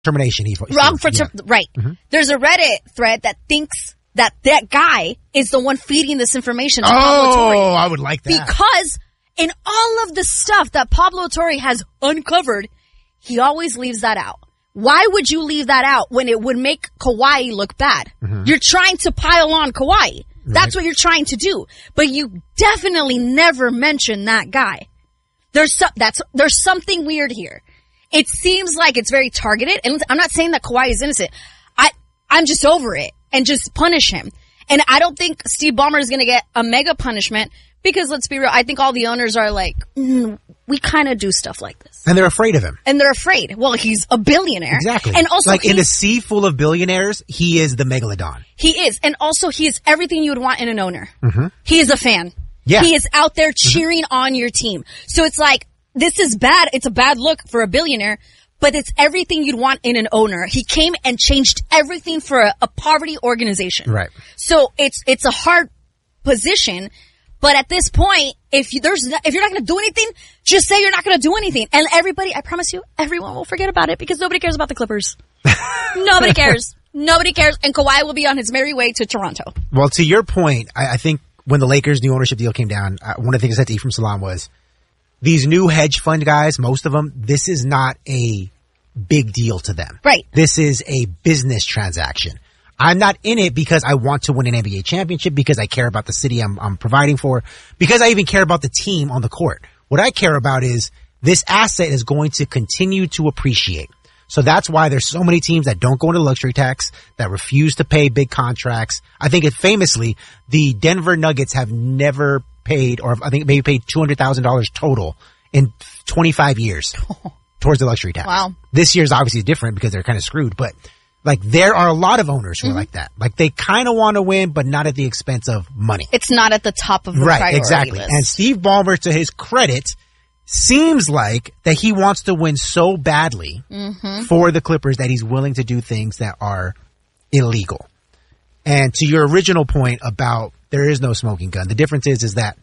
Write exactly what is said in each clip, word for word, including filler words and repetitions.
termination. He, Wrong for, yeah. ter- right. Mm-hmm. There's a Reddit thread that thinks that that guy is the one feeding this information to Pablo Torre. Oh, I would like that. Because in all of the stuff that Pablo Torre has uncovered, he always leaves that out. Why would you leave that out when it would make Kawhi look bad? Mm-hmm. You're trying to pile on Kawhi. That's right. What you're trying to do. But you definitely never mention that guy. There's so, that's, there's something weird here. It seems like it's very targeted. And I'm not saying that Kawhi is innocent. I, I'm just over it and just punish him. And I don't think Steve Ballmer is going to get a mega punishment because let's be real. I think all the owners are like, mm, we kind of do stuff like this. And they're afraid of him. And they're afraid. Well, he's a billionaire. Exactly. And also, like in a sea full of billionaires, he is the megalodon. He is. And also, he is everything you would want in an owner. Mm-hmm. He is a fan. Yeah. He is out there cheering mm-hmm. on your team. So it's like, this is bad. It's a bad look for a billionaire, but it's everything you'd want in an owner. He came and changed everything for a, a poverty organization. Right. So it's, it's a hard position. But at this point, if you, there's, if you're not going to do anything, just say you're not going to do anything. And everybody, I promise you, everyone will forget about it because nobody cares about the Clippers. Nobody cares. Nobody cares. And Kawhi will be on his merry way to Toronto. Well, to your point, I, I think when the Lakers' new ownership deal came down, uh, one of the things I said to Ephraim Salaam was, these new hedge fund guys, most of them, this is not a big deal to them. Right. This is a business transaction. I'm not in it because I want to win an N B A championship, because I care about the city I'm, I'm providing for, because I even care about the team on the court. What I care about is this asset is going to continue to appreciate. So that's why there's so many teams that don't go into luxury tax, that refuse to pay big contracts. I think it famously, the Denver Nuggets have never paid, or I think maybe paid two hundred thousand dollars total in twenty-five years towards the luxury tax. Wow. This year's obviously different because they're kind of screwed, but like there are a lot of owners who mm-hmm. are like that. Like they kind of want to win, but not at the expense of money. It's not at the top of the right, priority exactly. list. And Steve Ballmer, to his credit, seems like that he wants to win so badly mm-hmm. for the Clippers that he's willing to do things that are illegal. And to your original point about there is no smoking gun, the difference is is that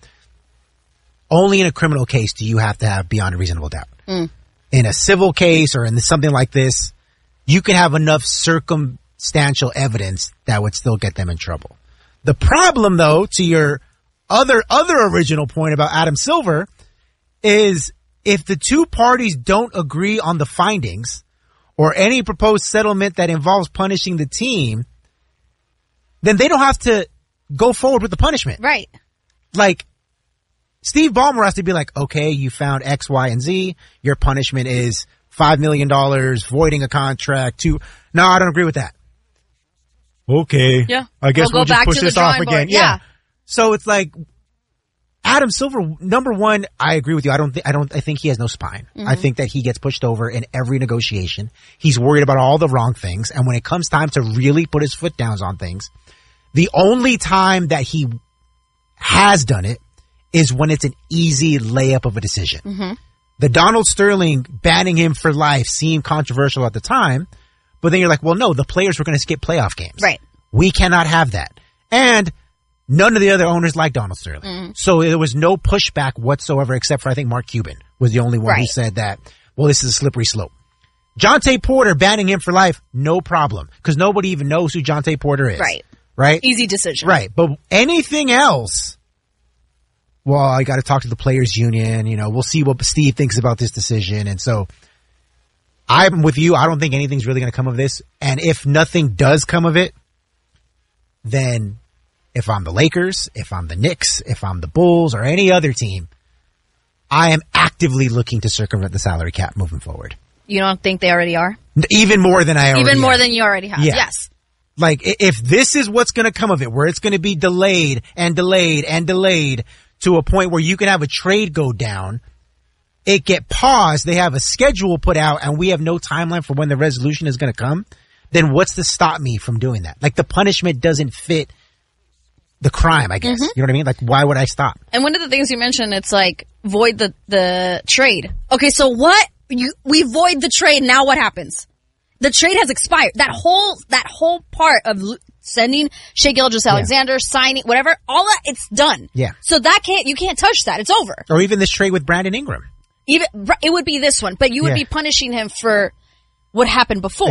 only in a criminal case do you have to have beyond a reasonable doubt. Mm. In a civil case or in something like this, you can have enough circumstantial evidence that would still get them in trouble. The problem, though, to your other other original point about Adam Silver is if the two parties don't agree on the findings or any proposed settlement that involves punishing the team, then they don't have to go forward with the punishment. Right. Like, Steve Ballmer has to be like, okay, you found X, Y, and Z. Your punishment is five million dollars, voiding a contract. To No, I don't agree with that. Okay. Yeah. I guess we'll, we'll just push this off again. Yeah. yeah. So it's like, Adam Silver, number one, I agree with you. I don't think, I don't, I think he has no spine. Mm-hmm. I think that he gets pushed over in every negotiation. He's worried about all the wrong things. And when it comes time to really put his foot down on things, the only time that he has done it is when it's an easy layup of a decision. Mm-hmm. The Donald Sterling banning him for life seemed controversial at the time, but then you're like, well, no, the players were going to skip playoff games. Right. We cannot have that. And none of the other owners like Donald Sterling. Mm-hmm. So there was no pushback whatsoever except for, I think, Mark Cuban was the only one right. who said that, well, this is a slippery slope. Jonte Porter banning him for life, no problem, because nobody even knows who Jonte Porter is. Right. Right? Easy decision. Right. But anything else, well, I got to talk to the players union. You know, we'll see what Steve thinks about this decision. And so I'm with you. I don't think anything's really going to come of this. And if nothing does come of it, then if I'm the Lakers, if I'm the Knicks, if I'm the Bulls or any other team, I am actively looking to circumvent the salary cap moving forward. You don't think they already are? Even more than I already Even more have. than you already have. Yeah. Yes. Like, if this is what's going to come of it, where it's going to be delayed and delayed and delayed to a point where you can have a trade go down, it get paused, they have a schedule put out, and we have no timeline for when the resolution is going to come, then what's to stop me from doing that? Like, the punishment doesn't fit the crime, I guess. Mm-hmm. You know what I mean? Like, why would I stop? And one of the things you mentioned, it's like, void the, the trade. Okay, so what? You, we void the trade, now what happens? The trade has expired. That whole, that whole part of sending Shai Gilgeous-Alexander, yeah. signing, whatever, all that, it's done. Yeah. So that can't, you can't touch that. It's over. Or even this trade with Brandon Ingram. Even, it would be this one, but you would yeah. be punishing him for what happened before.